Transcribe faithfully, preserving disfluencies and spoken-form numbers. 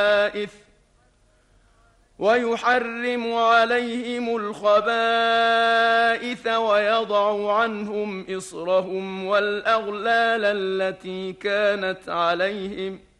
الخبائث ويحرم عليهم الخبائث ويضع عنهم إصرهم والأغلال التي كانت عليهم